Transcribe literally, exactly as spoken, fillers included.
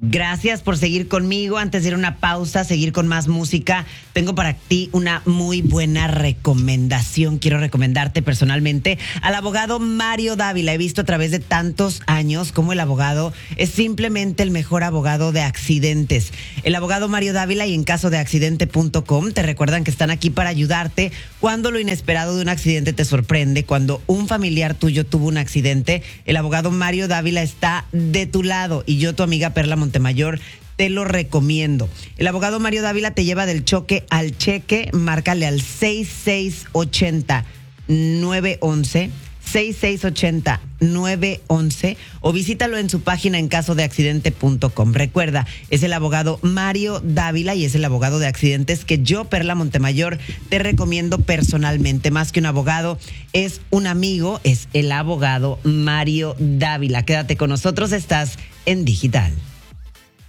Gracias por seguir conmigo. Antes de ir a una pausa, seguir con más música, tengo para ti una muy buena recomendación. Quiero recomendarte personalmente al abogado Mario Dávila. He visto a través de tantos años cómo el abogado es simplemente el mejor abogado de accidentes. El abogado Mario Dávila y en caso de accidente punto com te recuerdan que están aquí para ayudarte cuando lo inesperado de un accidente te sorprende, cuando un familiar tuyo tuvo un accidente. El abogado Mario Dávila está de tu lado y yo, tu amiga Perla Montemayor, te lo recomiendo. El abogado Mario Dávila te lleva del choque al cheque. Márcale al seis seis ocho cero nueve uno uno, seis seis ocho cero nueve uno uno o visítalo en su página en caso de accidente punto com. Recuerda, es el abogado Mario Dávila y es el abogado de accidentes que yo, Perla Montemayor, te recomiendo personalmente. Más que un abogado, es un amigo, es el abogado Mario Dávila. Quédate con nosotros, estás en Digital.